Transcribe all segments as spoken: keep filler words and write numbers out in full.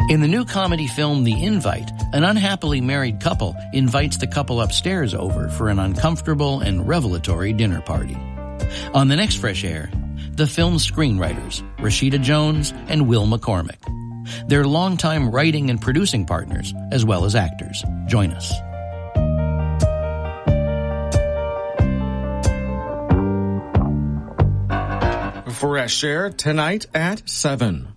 In the new comedy film The Invite, an unhappily married couple invites the couple upstairs over for an uncomfortable and revelatory dinner party. On the next Fresh Air, the film's screenwriters, Rashida Jones and Will McCormick. They're longtime writing and producing partners, as well as actors. Join us. Fresh Air tonight at seven.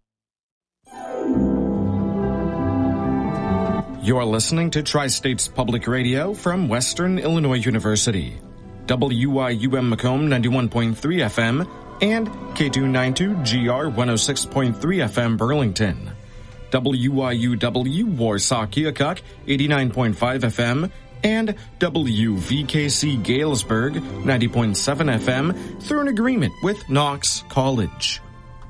You're listening to Tri-States Public Radio from Western Illinois University. W I U M Macomb ninety-one point three F M and K two ninety-two G R one oh six point three F M Burlington. W I U W Warsaw Keokuk eighty-nine point five F M and W V K C Galesburg ninety point seven F M through an agreement with Knox College.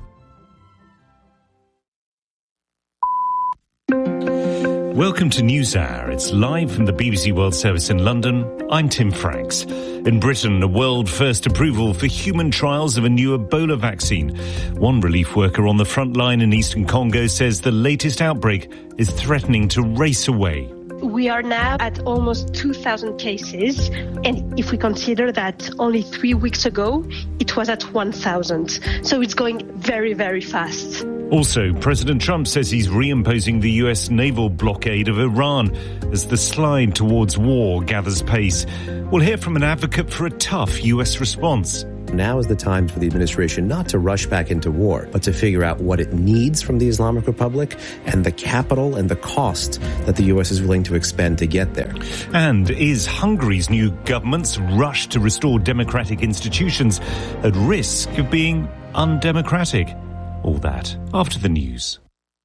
Welcome to NewsHour. It's live from the B B C World Service in London. I'm Tim Franks. In Britain, a world-first approval for human trials of a new Ebola vaccine. One relief worker on the front line in eastern Congo says the latest outbreak is threatening to race away. We are now at almost two thousand cases, and if we consider that only three weeks ago, it was at one thousand. So it's going very, very fast. Also, President Trump says he's reimposing the U S naval blockade of Iran as the slide towards war gathers pace. We'll hear from an advocate for a tough U S response. Now is the time for the administration not to rush back into war, but to figure out what it needs from the Islamic Republic and the capital and the cost that the U S is willing to expend to get there. And is Hungary's new government's rush to restore democratic institutions at risk of being undemocratic? All that after the news.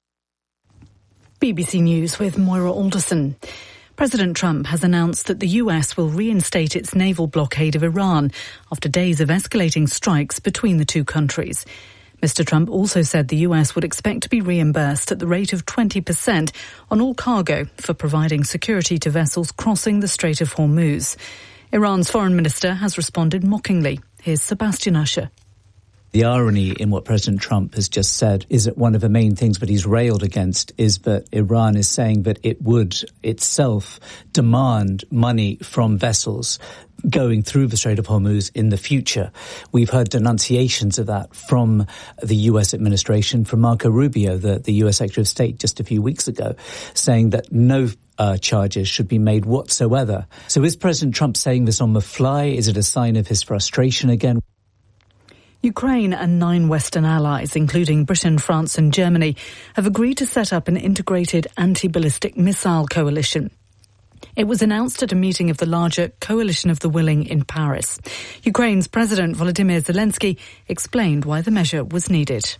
B B C News with Moira Alderson. President Trump has announced that the U S will reinstate its naval blockade of Iran after days of escalating strikes between the two countries. Mister Trump also said the U S would expect to be reimbursed at the rate of twenty percent on all cargo for providing security to vessels crossing the Strait of Hormuz. Iran's foreign minister has responded mockingly. Here's Sebastian Usher. The irony in what President Trump has just said is that one of the main things that he's railed against is that Iran is saying that it would itself demand money from vessels going through the Strait of Hormuz in the future. We've heard denunciations of that from the U S administration, from Marco Rubio, the, the U S Secretary of State, just a few weeks ago, saying that no uh, charges should be made whatsoever. So is President Trump saying this on the fly? Is it a sign of his frustration again? Ukraine and nine Western allies, including Britain, France and Germany, have agreed to set up an integrated anti-ballistic missile coalition. It was announced at a meeting of the larger Coalition of the Willing in Paris. Ukraine's President Volodymyr Zelensky explained why the measure was needed.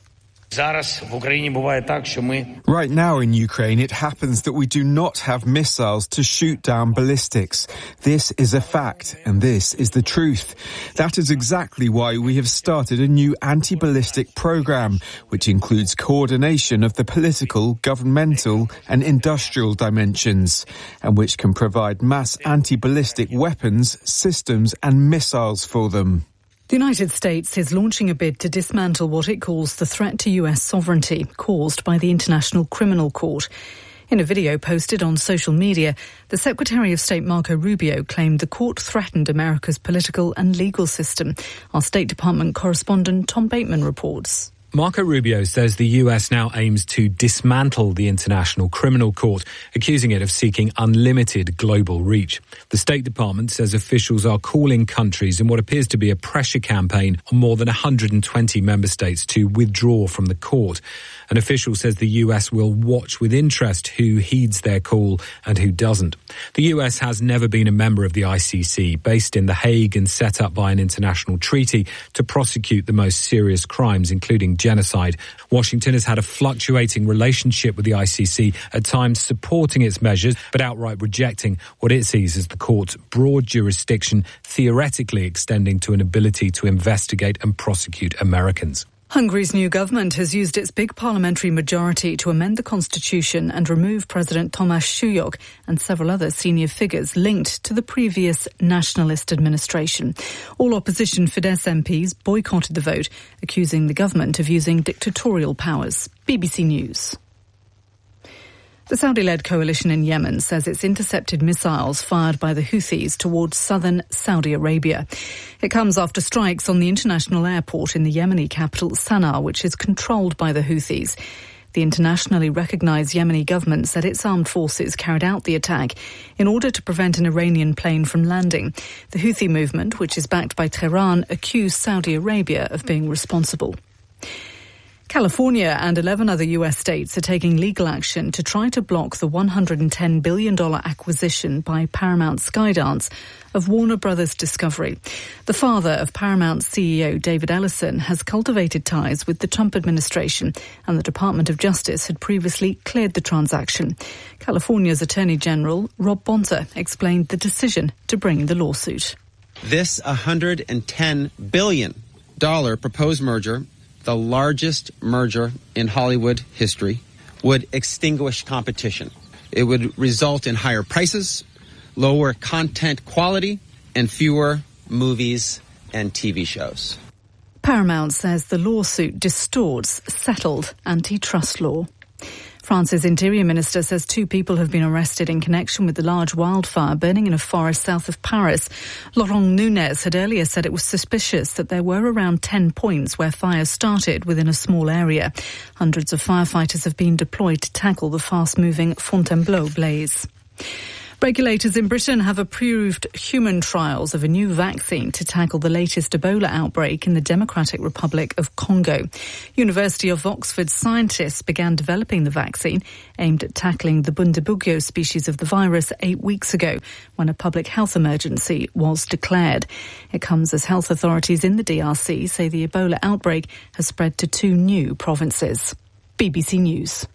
Right now in Ukraine, it happens that we do not have missiles to shoot down ballistics. This is a fact, and this is the truth. That is exactly why we have started a new anti-ballistic program, which includes coordination of the political, governmental, and industrial dimensions, and which can provide mass anti-ballistic weapons, systems, and missiles for them. The United States is launching a bid to dismantle what it calls the threat to U S sovereignty caused by the International Criminal Court. In a video posted on social media, the Secretary of State Marco Rubio claimed the court threatened America's political and legal system. Our State Department correspondent Tom Bateman reports. Marco Rubio says the U S now aims to dismantle the International Criminal Court, accusing it of seeking unlimited global reach. The State Department says officials are calling countries in what appears to be a pressure campaign on more than one hundred twenty member states to withdraw from the court. An official says the U S will watch with interest who heeds their call and who doesn't. The U S has never been a member of the I C C, based in The Hague and set up by an international treaty to prosecute the most serious crimes, including genocide. Washington has had a fluctuating relationship with the I C C, at times supporting its measures, but outright rejecting what it sees as the court's broad jurisdiction, theoretically extending to an ability to investigate and prosecute Americans. Hungary's new government has used its big parliamentary majority to amend the constitution and remove President Tamás Súlyog and several other senior figures linked to the previous nationalist administration. All opposition Fidesz M Ps boycotted the vote, accusing the government of using dictatorial powers. B B C News. The Saudi-led coalition in Yemen says it's intercepted missiles fired by the Houthis towards southern Saudi Arabia. It comes after strikes on the international airport in the Yemeni capital Sana'a, which is controlled by the Houthis. The internationally recognised Yemeni government said its armed forces carried out the attack in order to prevent an Iranian plane from landing. The Houthi movement, which is backed by Tehran, accused Saudi Arabia of being responsible. California and eleven other U S states are taking legal action to try to block the one hundred ten billion dollars acquisition by Paramount Skydance of Warner Brothers Discovery. The father of Paramount C E O David Ellison has cultivated ties with the Trump administration, and the Department of Justice had previously cleared the transaction. California's Attorney General Rob Bonta explained the decision to bring the lawsuit. This one hundred ten billion dollars proposed merger, the largest merger in Hollywood history, would extinguish competition. It would result in higher prices, lower content quality, and fewer movies and T V shows. Paramount says the lawsuit distorts settled antitrust law. France's Interior Minister says two people have been arrested in connection with the large wildfire burning in a forest south of Paris. Laurent Nunez had earlier said it was suspicious that there were around ten points where fires started within a small area. Hundreds of firefighters have been deployed to tackle the fast-moving Fontainebleau blaze. Regulators in Britain have approved human trials of a new vaccine to tackle the latest Ebola outbreak in the Democratic Republic of Congo. University of Oxford scientists began developing the vaccine aimed at tackling the Bundibugyo species of the virus eight weeks ago when a public health emergency was declared. It comes as health authorities in the D R C say the Ebola outbreak has spread to two new provinces. B B C News.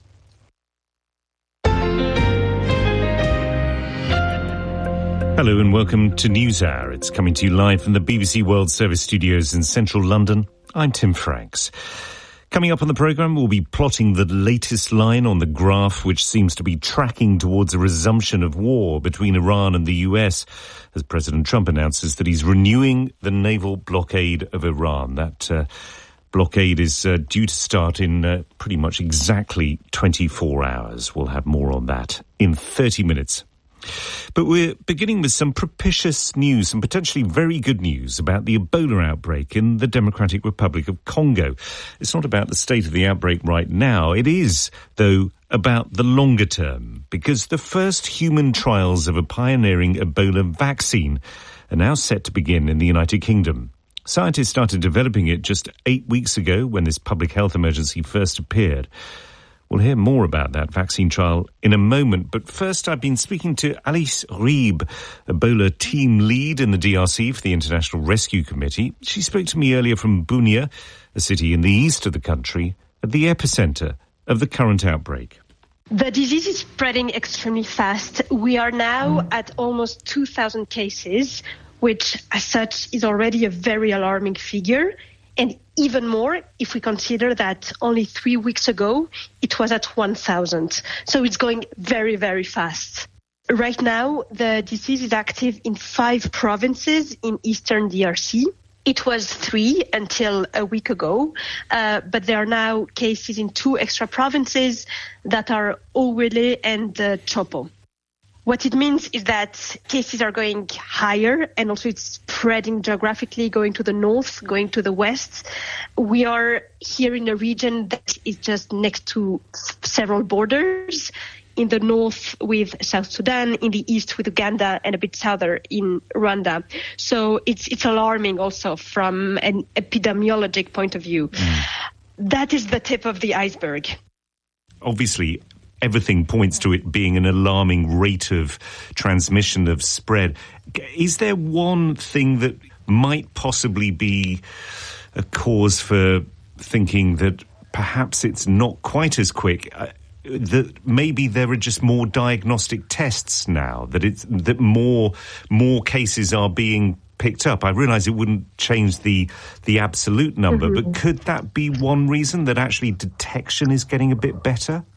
Hello and welcome to NewsHour. It's coming to you live from the B B C World Service studios in central London. I'm Tim Franks. Coming up on the programme, we'll be plotting the latest line on the graph which seems to be tracking towards a resumption of war between Iran and the U S as President Trump announces that he's renewing the naval blockade of Iran. That uh, blockade is uh, due to start in uh, pretty much exactly twenty-four hours. We'll have more on that in thirty minutes. But we're beginning with some propitious news, some potentially very good news about the Ebola outbreak in the Democratic Republic of Congo. It's not about the state of the outbreak right now. It is, though, about the longer term, because the first human trials of a pioneering Ebola vaccine are now set to begin in the United Kingdom. Scientists started developing it just eight weeks ago when this public health emergency first appeared. We'll hear more about that vaccine trial in a moment. But first, I've been speaking to Alice Reeb, Ebola team lead in the D R C for the International Rescue Committee. She spoke to me earlier from Bunia, a city in the east of the country, at the epicenter of the current outbreak. The disease is spreading extremely fast. We are now at almost two thousand cases, which as such is already a very alarming figure. And even more if we consider that only three weeks ago, it was at one thousand. So it's going very, very fast. Right now, the disease is active in five provinces in eastern D R C. It was three until a week ago, uh, but there are now cases in two extra provinces that are Owele and uh, Chopo. What it means is that cases are going higher and also it's spreading geographically, going to the north, going to the west. We are here in a region that is just next to several borders. In the north with South Sudan, in the east with Uganda, and a bit southern in Rwanda. So it's it's alarming also from an epidemiologic point of view. Mm. That is the tip of the iceberg. Obviously, everything points to it being an alarming rate of transmission, of spread. Is there one thing that might possibly be a cause for thinking that perhaps it's not quite as quick? Uh, that maybe there are just more diagnostic tests now, that it's that more more cases are being picked up. I realise it wouldn't change the the absolute number, mm-hmm. but could that be one reason that actually detection is getting a bit better?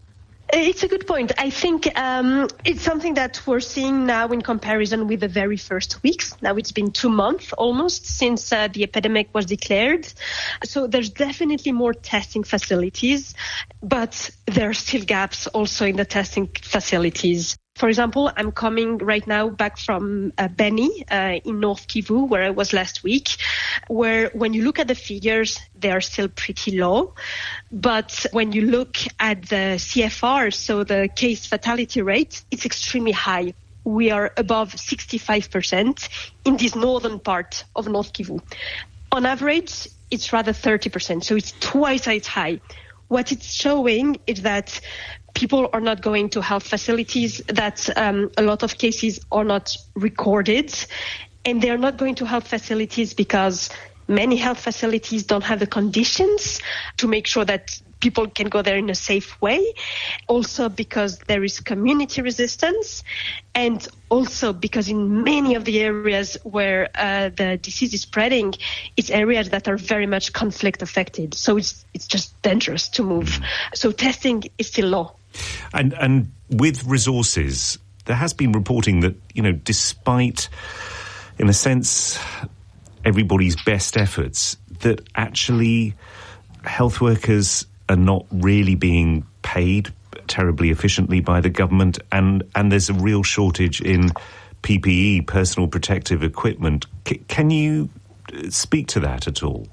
It's a good point. I think um, it's something that we're seeing now in comparison with the very first weeks. Now it's been two months almost since uh, the epidemic was declared. So there's definitely more testing facilities, but there are still gaps also in the testing facilities. For example, I'm coming right now back from uh, Beni uh, in North Kivu, where I was last week, where when you look at the figures, they are still pretty low. But when you look at the C F R, so the case fatality rate, it's extremely high. We are above sixty-five percent in this northern part of North Kivu. On average, it's rather thirty percent, so it's twice as high. What it's showing is that people are not going to health facilities, that um, a lot of cases are not recorded, and they're not going to health facilities because many health facilities don't have the conditions to make sure that people can go there in a safe way. Also because there is community resistance, and also because in many of the areas where uh, the disease is spreading, it's areas that are very much conflict affected. So it's it's just dangerous to move. So testing is still low. And and with resources, there has been reporting that, you know, despite, in a sense, everybody's best efforts, that actually health workers are not really being paid terribly efficiently by the government, and, and there's a real shortage in P P E, personal protective equipment. C- can you speak to that at all?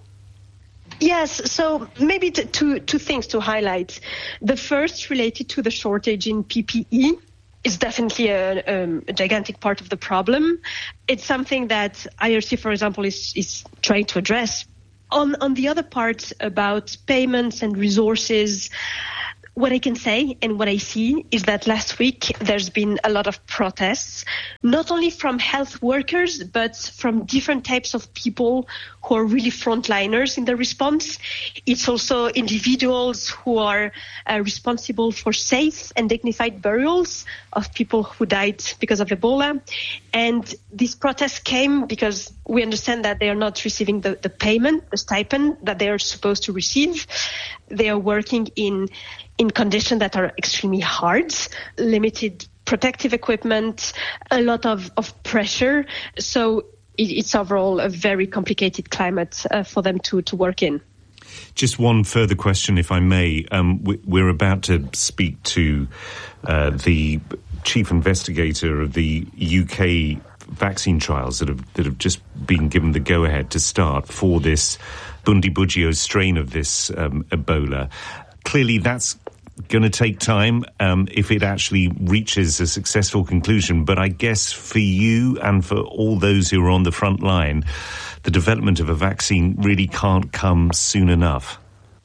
Yes, so maybe t- two, two things to highlight. The first related to the shortage in P P E is definitely a, um, a gigantic part of the problem. It's something that I R C, for example, is, is trying to address. On, on the other part about payments and resources, what I can say and what I see is that last week there's been a lot of protests, not only from health workers, but from different types of people who are really frontliners in the response. It's also individuals who are uh, responsible for safe and dignified burials of people who died because of Ebola. And these protests came because we understand that they are not receiving the, the payment, the stipend that they are supposed to receive. They are working in in conditions that are extremely hard, limited protective equipment, a lot of, of pressure. So it, it's overall a very complicated climate uh, for them to, to work in. Just one further question, if I may. Um, we, we're about to speak to uh, the chief investigator of the U K vaccine trials that have that have just been given the go-ahead to start for this Bundibugyo strain of this um, Ebola. Clearly, that's going to take time um, if it actually reaches a successful conclusion. But I guess for you and for all those who are on the front line, the development of a vaccine really can't come soon enough.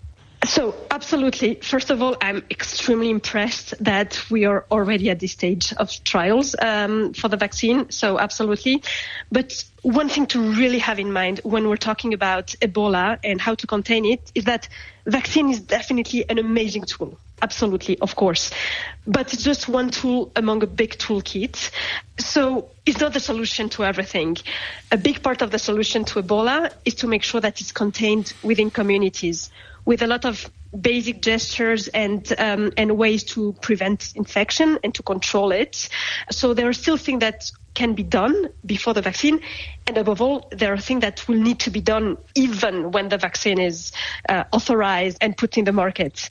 So, absolutely. First of all, I'm extremely impressed that we are already at this stage of trials um, for the vaccine. So, absolutely. But one thing to really have in mind when we're talking about Ebola and how to contain it is that vaccine is definitely an amazing tool. Absolutely, of course. But it's just one tool among a big toolkit. So it's not the solution to everything. A big part of the solution to Ebola is to make sure that it's contained within communities, with a lot of basic gestures and um, and ways to prevent infection and to control it. So there are still things that can be done before the vaccine. And above all, there are things that will need to be done even when the vaccine is uh, authorized and put in the market.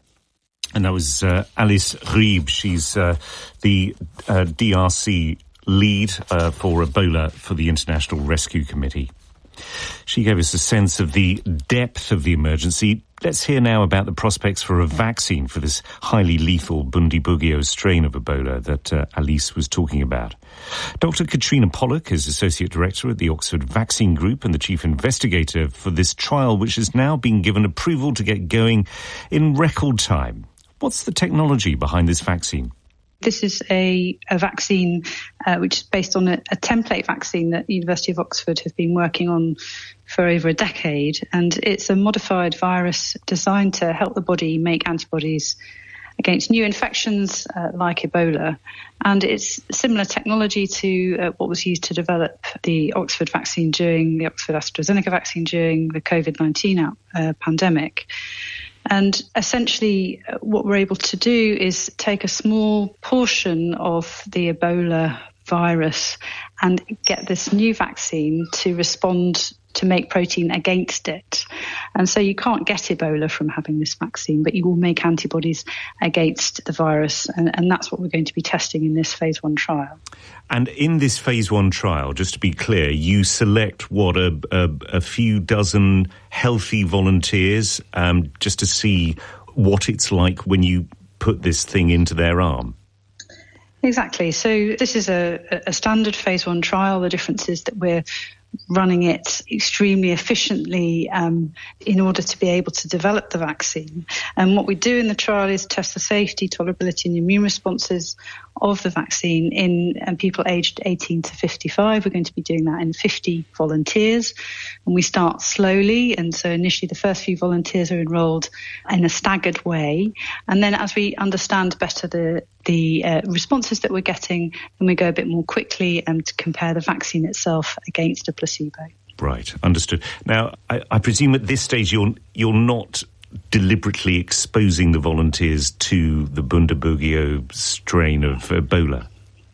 And that was uh, Alice Riebe. She's uh, the uh, D R C lead uh, for Ebola for the International Rescue Committee. She gave us a sense of the depth of the emergency. Let's hear now about the prospects for a vaccine for this highly lethal Bundibugyo strain of Ebola that uh, Alice was talking about. Doctor Katrina Pollock is Associate Director at the Oxford Vaccine Group and the Chief Investigator for this trial, which has now been given approval to get going in record time. What's the technology behind this vaccine? This is a, a vaccine uh, which is based on a, a template vaccine that the University of Oxford have been working on for over a decade. And it's a modified virus designed to help the body make antibodies against new infections uh, like Ebola. And it's similar technology to uh, what was used to develop the Oxford vaccine during the Oxford AstraZeneca vaccine during the COVID nineteen out, uh, pandemic. And essentially what we're able to do is take a small portion of the Ebola virus and get this new vaccine to respond to make protein against it. And so you can't get Ebola from having this vaccine, but you will make antibodies against the virus. And, and that's what we're going to be testing in this phase one trial. And in this phase one trial, just to be clear, you select, what, a, a, a few dozen healthy volunteers um, just to see what it's like when you put this thing into their arm? Exactly. So this is a, a standard phase one trial. The difference is that we're running it extremely efficiently um, in order to be able to develop the vaccine. And what we do in the trial is test the safety, tolerability and immune responses of the vaccine in um, people aged eighteen to fifty-five. We're going to be doing that in fifty volunteers. And we start slowly. And so initially the first few volunteers are enrolled in a staggered way. And then as we understand better the the uh, responses that we're getting, then we go a bit more quickly um, to compare the vaccine itself against a placebo. Right, understood. Now, I, I presume at this stage you're you're not deliberately exposing the volunteers to the Bundibugyo strain of Ebola?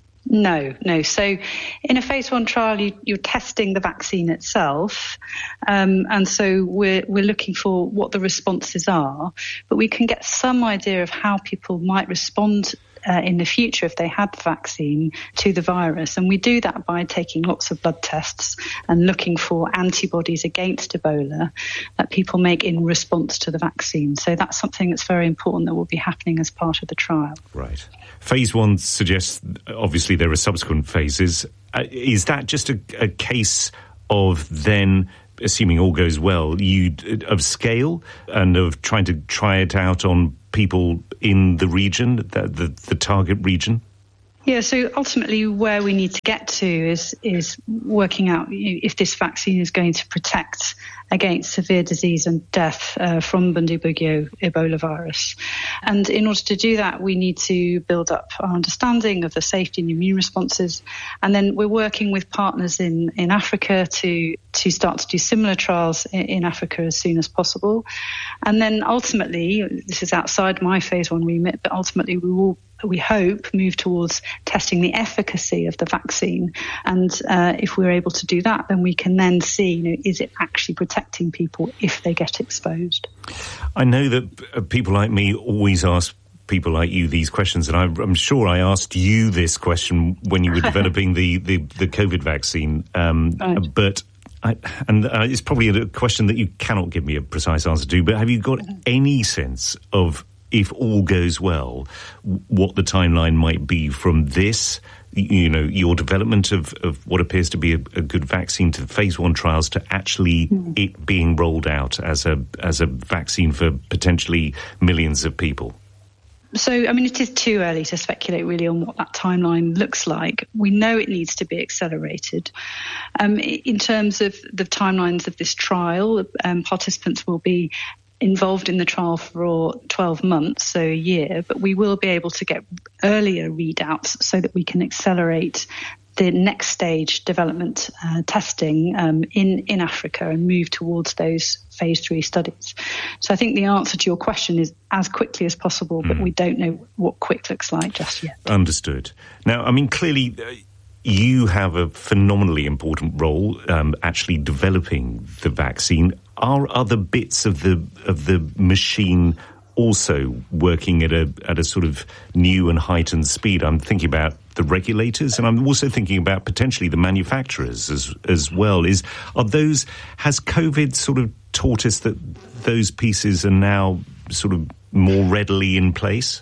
No, no. So in a phase one trial, you, you're testing the vaccine itself. Um, and so we're, we're looking for what the responses are, but we can get some idea of how people might respond Uh, in the future if they had the vaccine to the virus. And we do that by taking lots of blood tests and looking for antibodies against Ebola that people make in response to the vaccine. So that's something that's very important that will be happening as part of the trial. Right. Phase one suggests, obviously, there are subsequent phases. Uh, is that just a, a case of then, assuming all goes well, you of scale and of trying to try it out on people in the region, the, the, the target region? Yeah, so ultimately where we need to get to is is working out if this vaccine is going to protect against severe disease and death uh, from Bundibugyo Ebola virus. And in order to do that, we need to build up our understanding of the safety and immune responses. And then we're working with partners in, in Africa to, to start to do similar trials in, in Africa as soon as possible. And then ultimately, this is outside my phase one remit, but ultimately we will we hope, move towards testing the efficacy of the vaccine. And uh, if we're able to do that, then we can then see, you know, is it actually protecting people if they get exposed? I know that people like me always ask people like you these questions, and I, I'm sure I asked you this question when you were developing the, the, the COVID vaccine. Um, right. But I, and uh, it's probably a question that you cannot give me a precise answer to, but have you got mm-hmm. any sense of, if all goes well, what the timeline might be from this, you know, your development of, of what appears to be a, a good vaccine to the phase one trials to actually mm. it being rolled out as a as a vaccine for potentially millions of people? So, I mean, it is too early to speculate really on what that timeline looks like. We know it needs to be accelerated. Um, in terms of the timelines of this trial, um, participants will be involved in the trial for twelve months, so a year, but we will be able to get earlier readouts so that we can accelerate the next stage development uh, testing um, in, in Africa and move towards those phase three studies. So I think the answer to your question is as quickly as possible, but mm. we don't know what quick looks like just yet. Understood. Now, I mean, clearly uh, you have a phenomenally important role um, actually developing the vaccine. Are other bits of the of the machine also working at a at a sort of new and heightened speed? I'm thinking about the regulators, and I'm also thinking about potentially the manufacturers as as well. Is are those has COVID sort of taught us that those pieces are now sort of more readily in place?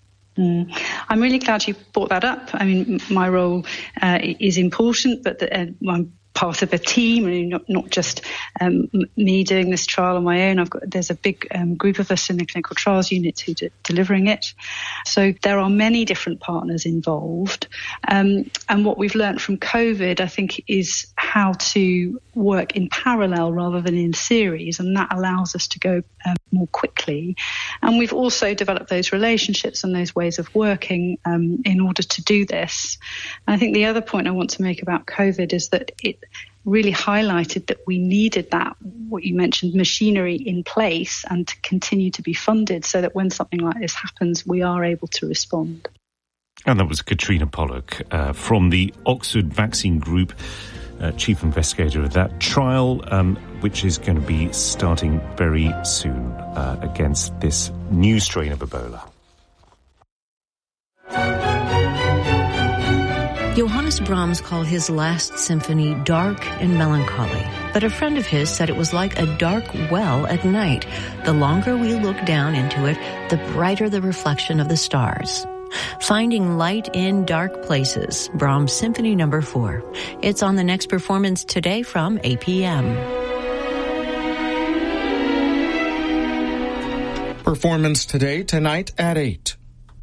Mm. I'm really glad you brought that up. I mean, my role uh, is important, but the, uh, I'm part of a team, and not, not just um, me doing this trial on my own. I've got there's a big um, group of us in the clinical trials unit who are delivering it. So there are many different partners involved. Um, and what we've learned from COVID, I think, is how to work in parallel rather than in series, and that allows us to go um, more quickly. And we've also developed those relationships and those ways of working um, in order to do this. And I think the other point I want to make about COVID is that it really highlighted that we needed that, what you mentioned, machinery in place and to continue to be funded so that when something like this happens, we are able to respond. And that was Katrina Pollock uh, from the Oxford Vaccine Group, uh, chief investigator of that trial, um, which is going to be starting very soon uh, against this new strain of Ebola. Johannes Brahms called his last symphony dark and melancholy, but a friend of his said it was like a dark well at night. The longer we look down into it, the brighter the reflection of the stars. Finding light in dark places, Brahms Symphony Number Four. It's on the next performance today from eight p.m. Performance today, tonight at eight.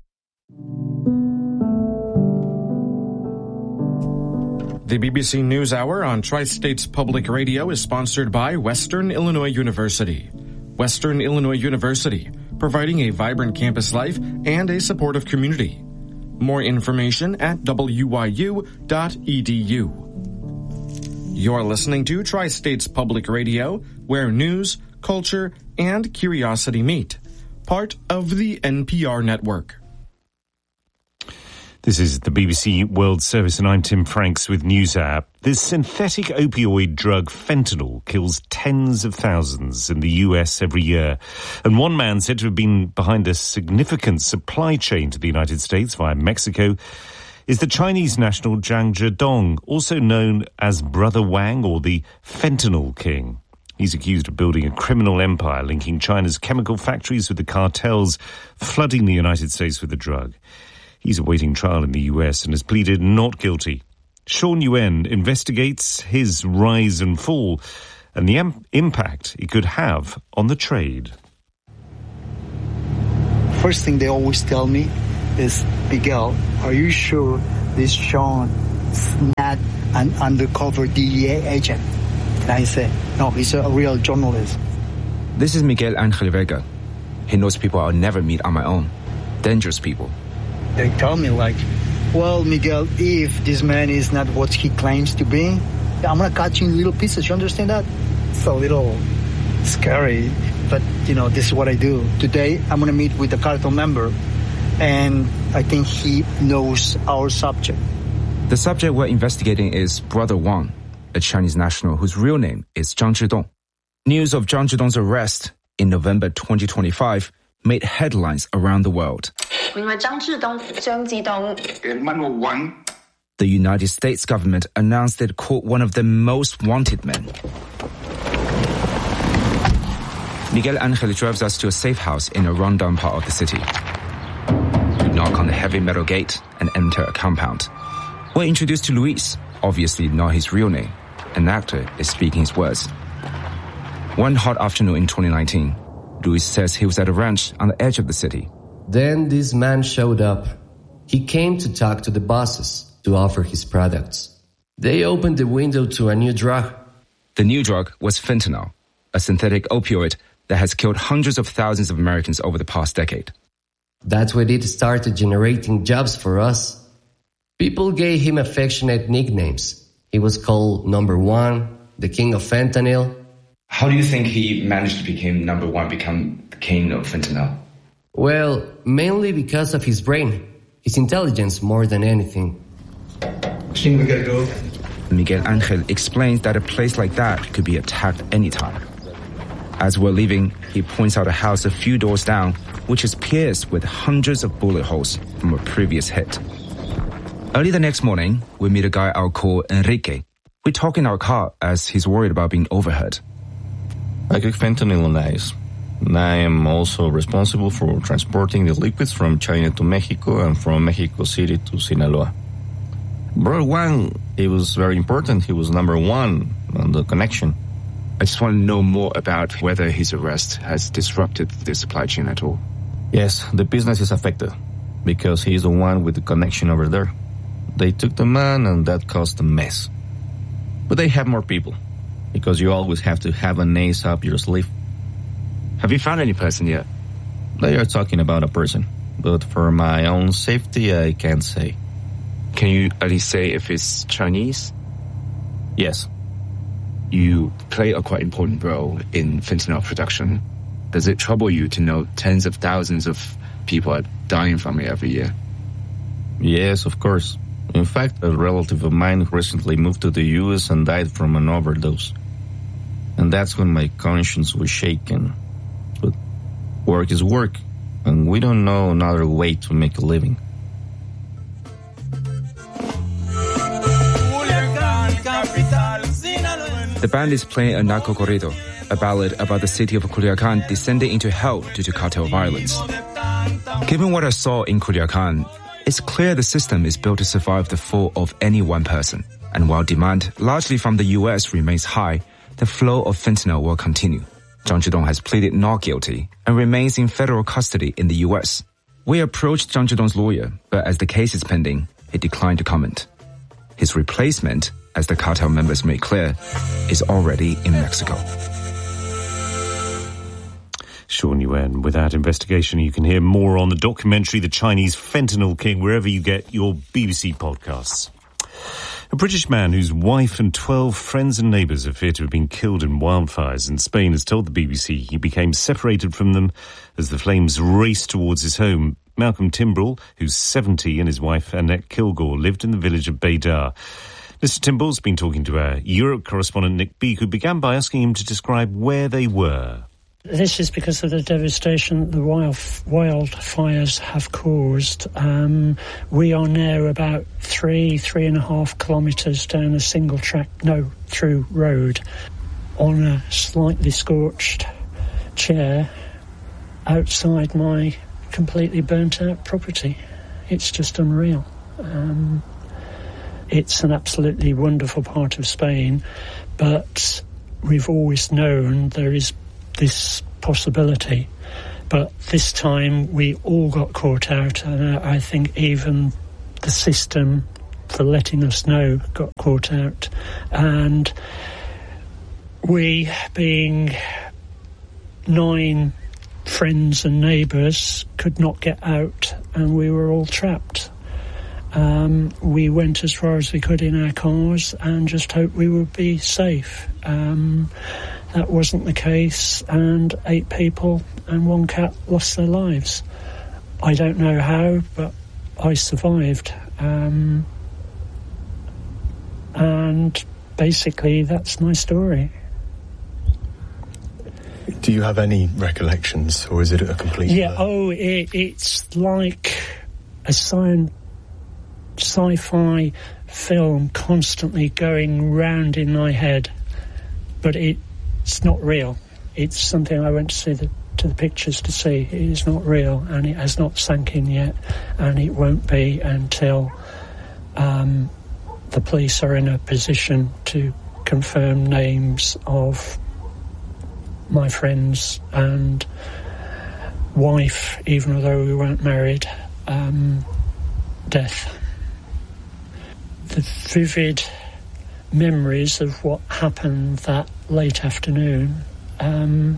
The B B C NewsHour on Tri-States Public Radio is sponsored by Western Illinois University. Western Illinois University, providing a vibrant campus life and a supportive community. More information at w y u dot e d u. You're listening to Tri-States Public Radio, where news, culture, and curiosity meet. Part of the N P R network. This is the B B C World Service, and I'm Tim Franks with NewsHour. The synthetic opioid drug fentanyl kills tens of thousands in the U S every year. And one man said to have been behind a significant supply chain to the United States via Mexico is the Chinese national Zhang Zhidong, also known as Brother Wang or the Fentanyl King. He's accused of building a criminal empire linking China's chemical factories with the cartels flooding the United States with the drug. He's awaiting trial in the U S and has pleaded not guilty. Sean Yuen investigates his rise and fall and the am- impact it could have on the trade. First thing they always tell me is, Miguel, are you sure this Sean is not an undercover D E A agent? And I said, no, he's a real journalist. This is Miguel Angel Vega. He knows people I'll never meet on my own. Dangerous people. They tell me like, well, Miguel, if this man is not what he claims to be, I'm going to cut you in little pieces. You understand that? It's a little scary, but, you know, this is what I do. Today, I'm going to meet with the cartel member, and I think he knows our subject. The subject we're investigating is Brother Wang, a Chinese national whose real name is Zhang Zhidong. News of Zhang Zhidong's arrest in November twenty twenty-five made headlines around the world. The United States government announced it caught one of the most wanted men. Miguel Angel drives us to a safe house in a rundown part of the city. We knock on the heavy metal gate and enter a compound. We're introduced to Luis, obviously not his real name. An actor is speaking his words. One hot afternoon in twenty nineteen, Luis says he was at a ranch on the edge of the city. Then this man showed up. He came to talk to the bosses to offer his products. They opened the window to a new drug. The new drug was fentanyl, a synthetic opioid that has killed hundreds of thousands of Americans over the past decade. That's when it started generating jobs for us. People gave him affectionate nicknames. He was called Number One, the King of Fentanyl. How do you think he managed to become number one, become the king of fentanyl? Well, mainly because of his brain, his intelligence more than anything. I think we gotta go. Miguel Angel explains that a place like that could be attacked anytime. As we're leaving, he points out a house a few doors down, which is pierced with hundreds of bullet holes from a previous hit. Early the next morning, we meet a guy I'll call Enrique. We talk in our car as he's worried about being overheard. I cook fentanyl on ice. I am also responsible for transporting the liquids from China to Mexico and from Mexico City to Sinaloa. Brother Wang, he was very important. He was number one on the connection. I just want to know more about whether his arrest has disrupted the supply chain at all. Yes, the business is affected because he's the one with the connection over there. They took the man and that caused a mess. But they have more people because you always have to have an ace up your sleeve. Have you found any person yet? They are talking about a person, but for my own safety, I can't say. Can you at least say if it's Chinese? Yes. You play a quite important role in fentanyl production. Does it trouble you to know tens of thousands of people are dying from it every year? Yes, of course. In fact, a relative of mine recently moved to the U S and died from an overdose. And that's when my conscience was shaken. But work is work, and we don't know another way to make a living. The band is playing a narco corrido, a ballad about the city of Culiacan descending into hell due to cartel violence. Given what I saw in Culiacan, it's clear the system is built to survive the fall of any one person. And while demand, largely from the U S, remains high, the flow of fentanyl will continue. Zhang Zhidong has pleaded not guilty and remains in federal custody in the U S. We approached Zhang Zhidong's lawyer, but as the case is pending, he declined to comment. His replacement, as the cartel members made clear, is already in Mexico. Sean Yuen. With that investigation, you can hear more on the documentary The Chinese Fentanyl King wherever you get your B B C podcasts. A British man whose wife and twelve friends and neighbours are feared to have been killed in wildfires in Spain has told the B B C he became separated from them as the flames raced towards his home. Malcolm Timbrell, who's seventy, and his wife Annette Kilgore lived in the village of Baydar. Mister Timbrell's been talking to our Europe correspondent Nick Beake, who began by asking him to describe where they were. This is because of the devastation the wild, wildfires have caused. Um, we are now about three, three and a half kilometres down a single track, no, through road, on a slightly scorched chair outside my completely burnt out property. It's just unreal. Um, it's an absolutely wonderful part of Spain, but we've always known there is this possibility, but this time we all got caught out, and I think even the system for letting us know got caught out, and we, being nine friends and neighbours, could not get out, and we were all trapped. Um, we went as far as we could in our cars and just hoped we would be safe. Um, that wasn't the case, and eight people and one cat lost their lives. I don't know how, but I survived. Um, and basically, that's my story. Do you have any recollections, or is it a complete... Yeah, oh, it, it's like a science, sci-fi film constantly going round in my head, but it, it's not real. It's something I went to see the, to the pictures to see. It is not real, and it has not sunk in yet, and it won't be until um, the police are in a position to confirm names of my friends and wife, even though we weren't married, um, death. The vivid memories of what happened that late afternoon um,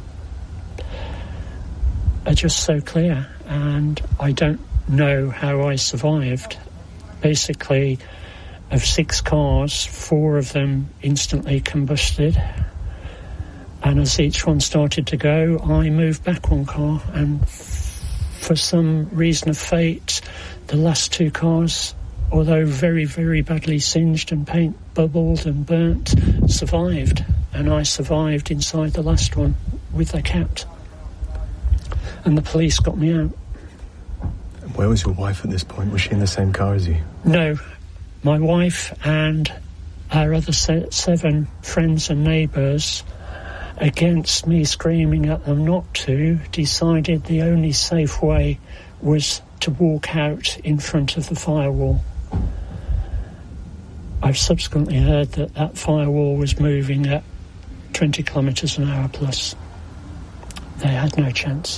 are just so clear, and I don't know how I survived. Basically, of six cars, four of them instantly combusted, and as each one started to go, I moved back one car, and f- for some reason of fate, the last two cars, although very, very badly singed and paint bubbled and burnt, survived. And I survived inside the last one with a cat. And the police got me out. Where was your wife at this point? Was she in the same car as you? No. My wife and our other se- seven friends and neighbours, against me screaming at them not to, decided the only safe way was to walk out in front of the firewall. I've subsequently heard that that firewall was moving at twenty kilometres an hour plus. They had no chance.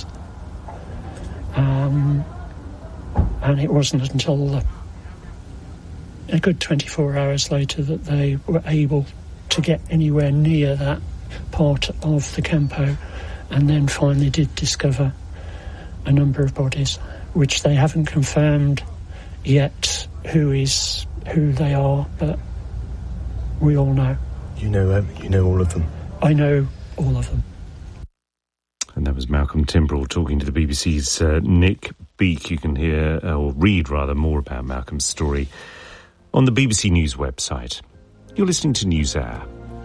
Um, and it wasn't until the, a good twenty-four hours later that they were able to get anywhere near that part of the campo, and then finally did discover a number of bodies, which they haven't confirmed yet who is who they are, but we all know. You know, uh, you know all of them. I know all of them. And that was Malcolm Timbrell talking to the B B C's uh, Nick Beake. You can hear, uh, or read rather, more about Malcolm's story on the B B C News website. You're listening to NewsHour.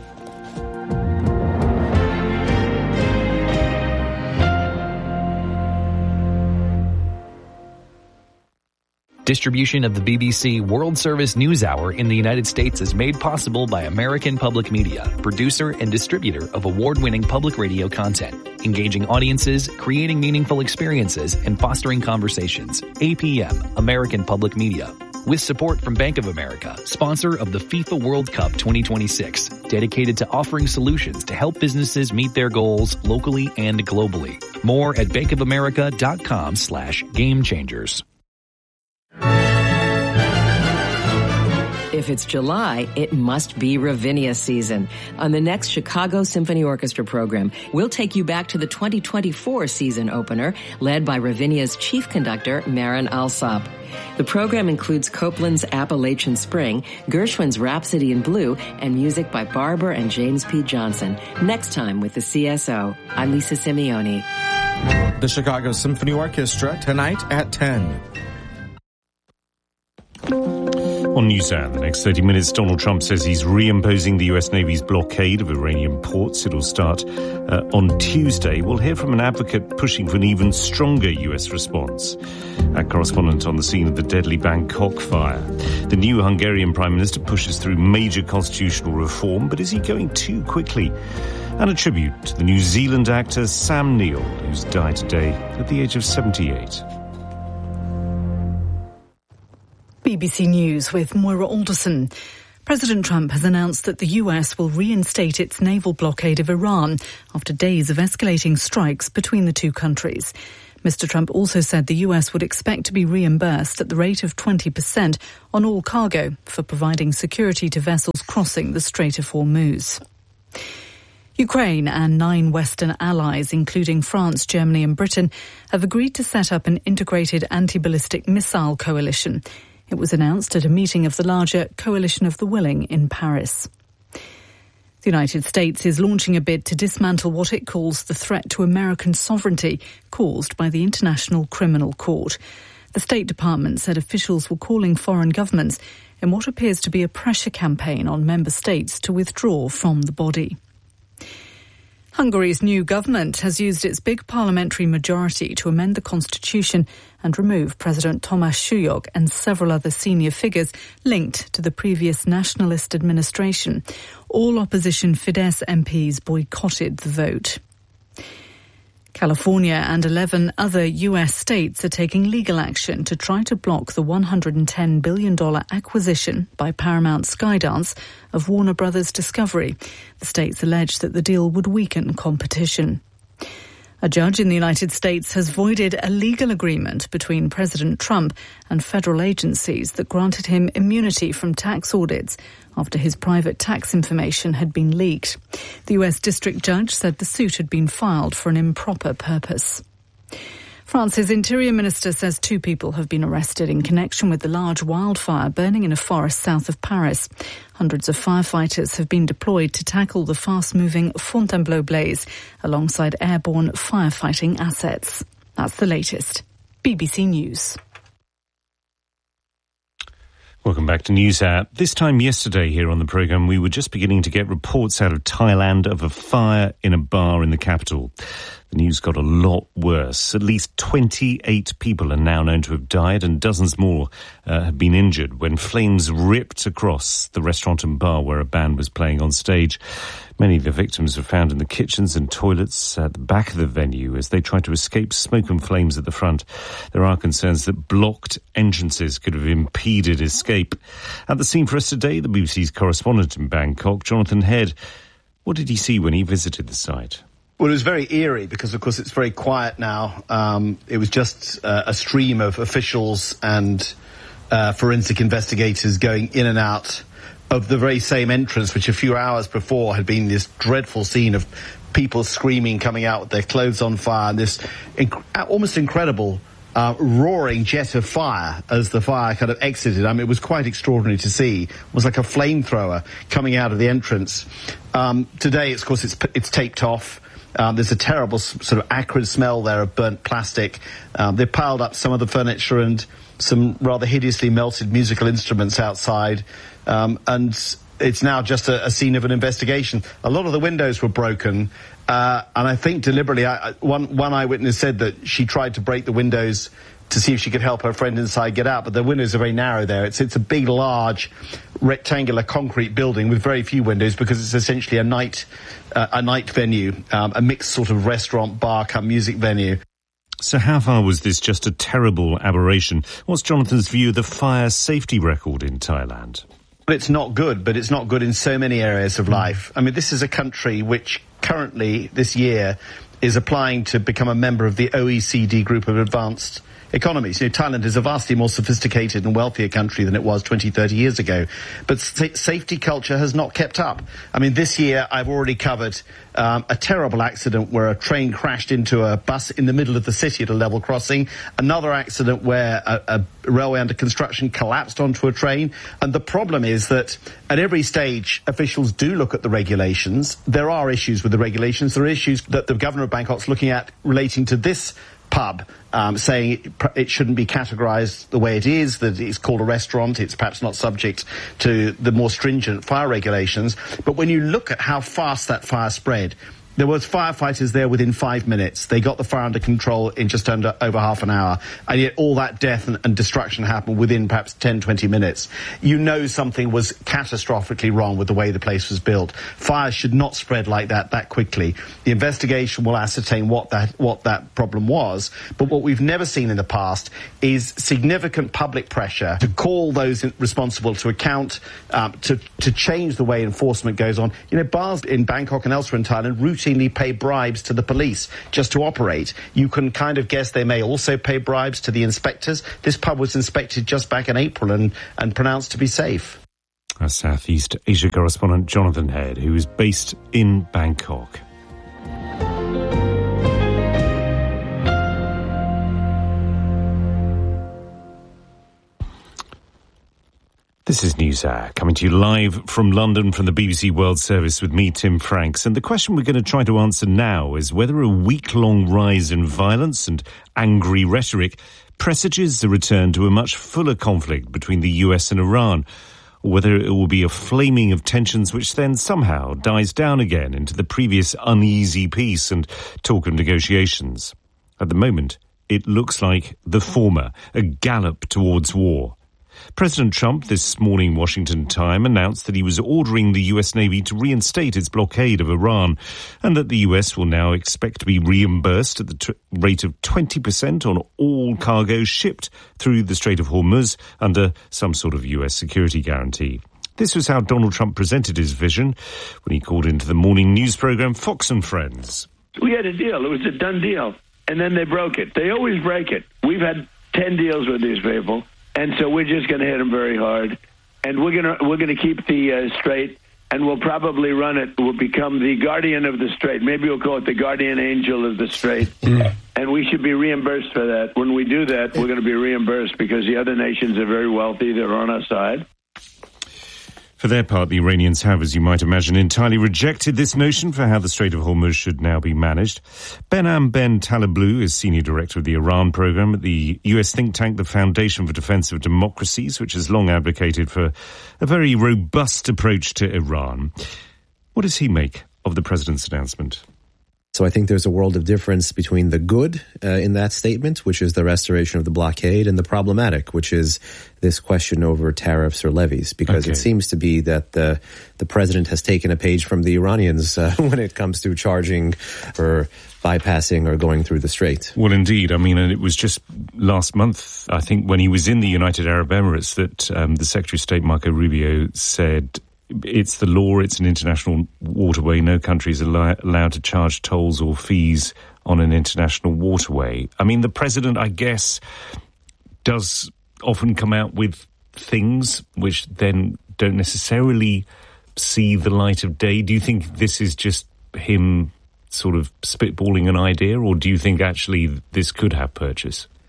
Distribution of the B B C World Service News Hour in the United States is made possible by American Public Media, producer and distributor of award-winning public radio content, engaging audiences, creating meaningful experiences, and fostering conversations. A P M, American Public Media. With support from Bank of America, sponsor of the FIFA World Cup twenty twenty-six, dedicated to offering solutions to help businesses meet their goals locally and globally. More at bankofamerica.com slash game changers. If it's July, it must be Ravinia season. On the next Chicago Symphony Orchestra program, we'll take you back to the twenty twenty-four season opener, led by Ravinia's chief conductor, Marin Alsop. The program includes Copland's Appalachian Spring, Gershwin's Rhapsody in Blue, and music by Barber and James P. Johnson. Next time with the C S O, I'm Lisa Simeone. The Chicago Symphony Orchestra, tonight at ten. On NewsHour, the next thirty minutes, Donald Trump says he's reimposing the U S Navy's blockade of Iranian ports. It'll start uh, on Tuesday. We'll hear from an advocate pushing for an even stronger U S response. Our correspondent on the scene of the deadly Bangkok fire. The new Hungarian Prime Minister pushes through major constitutional reform, but is he going too quickly? And a tribute to the New Zealand actor Sam Neill, who's died today at the age of seventy-eight. B B C News with Moira Alderson. President Trump has announced that the U S will reinstate its naval blockade of Iran after days of escalating strikes between the two countries. Mister Trump also said the U S would expect to be reimbursed at the rate of twenty percent on all cargo for providing security to vessels crossing the Strait of Hormuz. Ukraine and nine Western allies, including France, Germany and Britain, have agreed to set up an integrated anti-ballistic missile coalition. It was announced at a meeting of the larger Coalition of the Willing in Paris. The United States is launching a bid to dismantle what it calls the threat to American sovereignty caused by the International Criminal Court. The State Department said officials were calling foreign governments in what appears to be a pressure campaign on member states to withdraw from the body. Hungary's new government has used its big parliamentary majority to amend the constitution and remove President Tomáš Sujok and several other senior figures linked to the previous nationalist administration. All opposition Fidesz M Ps boycotted the vote. California and eleven other U S states are taking legal action to try to block the one hundred ten billion dollars acquisition by Paramount Skydance of Warner Brothers Discovery. The states allege that the deal would weaken competition. A judge in the United States has voided a legal agreement between President Trump and federal agencies that granted him immunity from tax audits after his private tax information had been leaked. The U S district judge said the suit had been filed for an improper purpose. France's Interior Minister says two people have been arrested in connection with the large wildfire burning in a forest south of Paris. Hundreds of firefighters have been deployed to tackle the fast-moving Fontainebleau blaze alongside airborne firefighting assets. That's the latest. B B C News. Welcome back to NewsHour. This time yesterday here on the programme, we were just beginning to get reports out of Thailand of a fire in a bar in the capital. The news got a lot worse. At least twenty-eight people are now known to have died and dozens more uh, have been injured when flames ripped across the restaurant and bar where a band was playing on stage. Many of the victims were found in the kitchens and toilets at the back of the venue as they tried to escape smoke and flames at the front. There are concerns that blocked entrances could have impeded escape. At the scene for us today, the B B C's correspondent in Bangkok, Jonathan Head. What did he see when he visited the site? Well, it was very eerie because, of course, it's very quiet now. Um, it was just uh, a stream of officials and uh, forensic investigators going in and out of the very same entrance, which a few hours before had been this dreadful scene of people screaming, coming out with their clothes on fire, and this inc- almost incredible uh, roaring jet of fire as the fire kind of exited. I mean, it was quite extraordinary to see. It was like a flamethrower coming out of the entrance. Um, today, of course, it's it's taped off. Um, there's a terrible sort of acrid smell there of burnt plastic. Um, they piled up some of the furniture and some rather hideously melted musical instruments outside. Um, and it's now just a, a scene of an investigation. A lot of the windows were broken. Uh, and I think deliberately, I, one, one eyewitness said that she tried to break the windows to see if she could help her friend inside get out, but the windows are very narrow there. It's it's a big, large, rectangular concrete building with very few windows because it's essentially a night uh, a night venue, um, a mixed sort of restaurant, bar, come music venue. So how far was this just a terrible aberration? What's Jonathan's view of the fire safety record in Thailand? Well, it's not good, but it's not good in so many areas of life. I mean, this is a country which currently, this year, is applying to become a member of the O E C D group of advanced economies. You know, Thailand is a vastly more sophisticated and wealthier country than it was twenty, thirty years ago. But sa- safety culture has not kept up. I mean, this year I've already covered um, a terrible accident where a train crashed into a bus in the middle of the city at a level crossing. Another accident where a, a railway under construction collapsed onto a train. And the problem is that at every stage, officials do look at the regulations. There are issues with the regulations. There are issues that the governor of Bangkok's looking at relating to this pub, um, saying it, it shouldn't be categorised the way it is, that it's called a restaurant, it's perhaps not subject to the more stringent fire regulations. But when you look at how fast that fire spread, there was firefighters there within five minutes. They got the fire under control in just under over half an hour. And yet all that death and, and destruction happened within perhaps ten, twenty minutes. You know something was catastrophically wrong with the way the place was built. Fires should not spread like that that quickly. The investigation will ascertain what that what that problem was. But what we've never seen in the past is significant public pressure to call those responsible to account, um, to, to change the way enforcement goes on. You know, bars in Bangkok and elsewhere in Thailand routinely pay bribes to the police just to operate. You can kind of guess they may also pay bribes to the inspectors. This pub was inspected just back in April and, and pronounced to be safe. Our Southeast Asia correspondent Jonathan Head, who is based in Bangkok. This is NewsHour, coming to you live from London from the B B C World Service with me, Tim Franks. And the question we're going to try to answer now is whether a week-long rise in violence and angry rhetoric presages the return to a much fuller conflict between the U S and Iran, or whether it will be a flaming of tensions which then somehow dies down again into the previous uneasy peace and talk of negotiations. At the moment, it looks like the former, a gallop towards war. President Trump, this morning Washington time, announced that he was ordering the U S Navy to reinstate its blockade of Iran and that the U S will now expect to be reimbursed at the t- rate of twenty percent on all cargoes shipped through the Strait of Hormuz under some sort of U S security guarantee. This was how Donald Trump presented his vision when he called into the morning news program Fox and Friends. We had a deal. It was a done deal. And then they broke it. They always break it. We've had ten deals with these people. And so we're just going to hit them very hard, and we're going to we're going to keep the uh, strait, and we'll probably run it. We'll become the guardian of the strait. Maybe we'll call it the guardian angel of the strait, mm. and we should be reimbursed for that. When we do that, we're going to be reimbursed because the other nations are very wealthy. They're on our side. For their part, the Iranians have, as you might imagine, entirely rejected this notion for how the Strait of Hormuz should now be managed. Behnam Ben Taleblu is Senior Director of the Iran Programme at the U S think tank, the Foundation for Defense of Democracies, which has long advocated for a very robust approach to Iran. What does he make of the President's announcement? So I think there's a world of difference between the good uh, in that statement, which is the restoration of the blockade, and the problematic, which is this question over tariffs or levies, because okay. it seems to be that the the president has taken a page from the Iranians uh, when it comes to charging or bypassing or going through the strait. Well, indeed. I mean, and it was just last month, I think, when he was in the United Arab Emirates that um, the Secretary of State, Marco Rubio, said it's the law, it's an international waterway. No country is allow- allowed to charge tolls or fees on an international waterway. I mean, the president, I guess, does often come out with things which then don't necessarily see the light of day. Do you think this is just him sort of spitballing an idea, or do you think actually this could have purchase?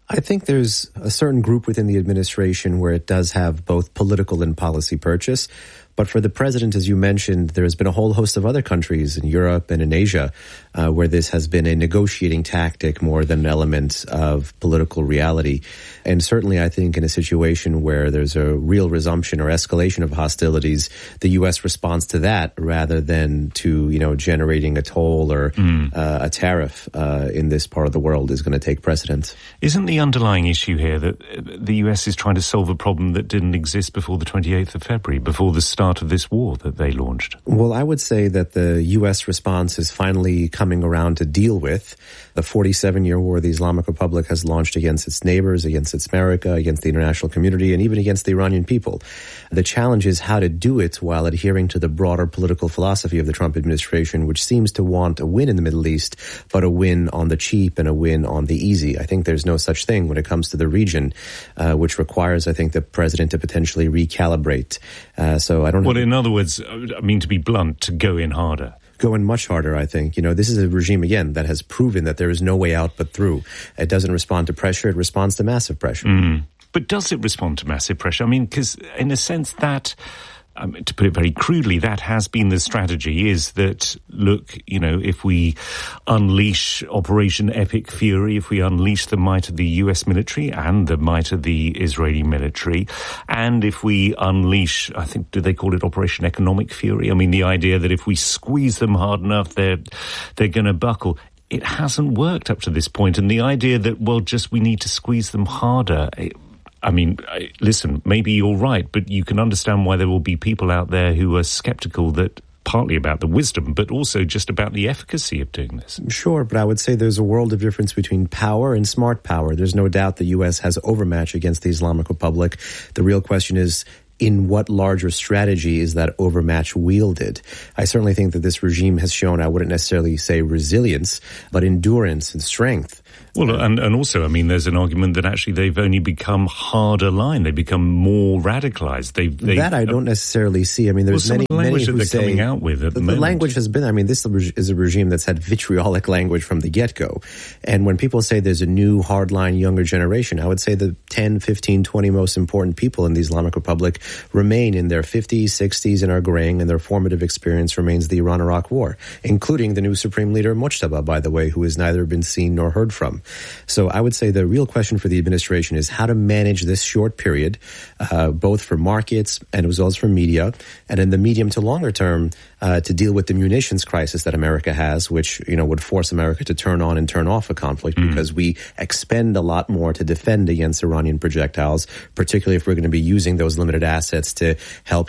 I think there's a certain group within the administration where it does have both political and policy purchase. But for the president, as you mentioned, there has been a whole host of other countries in Europe and in Asia uh, where this has been a negotiating tactic more than an element of political reality. And certainly, I think in a situation where there's a real resumption or escalation of hostilities, the U S responds to that rather than to, you know, generating a toll or mm. uh, a tariff uh, in this part of the world is going to take precedence. Isn't the underlying issue here that the U S is trying to solve a problem that didn't exist before the twenty-eighth of February, before the start of this war that they launched? Well, I would say that the U S response is finally coming around to deal with the forty-seven-year war the Islamic Republic has launched against its neighbors, against its America, against the international community, and even against the Iranian people. The challenge is how to do it while adhering to the broader political philosophy of the Trump administration, which seems to want a win in the Middle East, but a win on the cheap and a win on the easy. I think there's no such thing when it comes to the region, uh, which requires, I think, the president to potentially recalibrate. Uh, so I don't know. Well, in other words, I mean, to be blunt, to go in harder. Go in much harder, I think. You know, this is a regime, again, that has proven that there is no way out but through. It doesn't respond to pressure, it responds to massive pressure. Mm. But does it respond to massive pressure? I mean, because in a sense that, um, to put it very crudely, that has been the strategy, is that, look, you know, if we unleash Operation Epic Fury, if we unleash the might of the U S military and the might of the Israeli military, and if we unleash, I think, do they call it Operation Economic Fury? I mean, the idea that if we squeeze them hard enough, they're, they're going to buckle. It hasn't worked up to this point. And the idea that, well, just we need to squeeze them harder, it, I mean, listen, maybe you're right, but you can understand why there will be people out there who are skeptical that partly about the wisdom, but also just about the efficacy of doing this. Sure, but I would say there's a world of difference between power and smart power. There's no doubt the U S has overmatch against the Islamic Republic. The real question is, in what larger strategy is that overmatch wielded? I certainly think that this regime has shown, I wouldn't necessarily say resilience, but endurance and strength. Well, and, and also, I mean, there's an argument that actually they've only become harder line. They become more radicalized. They've, they've, that I don't necessarily see. I mean, there's well, many, some of the language many who that they're say coming out with at the, the moment. language has been, I mean, this is a regime that's had vitriolic language from the get-go. And when people say there's a new hardline younger generation, I would say the ten, fifteen, twenty most important people in the Islamic Republic remain in their fifties, sixties, and are graying, and their formative experience remains the Iran-Iraq war, including the new Supreme Leader Mojtaba, by the way, who has neither been seen nor heard from. So I would say the real question for the administration is how to manage this short period, uh, both for markets and as well as for media, and in the medium to longer term, uh, to deal with the munitions crisis that America has, which, you know, would force America to turn on and turn off a conflict mm. because we expend a lot more to defend against Iranian projectiles, particularly if we're going to be using those limited assets to help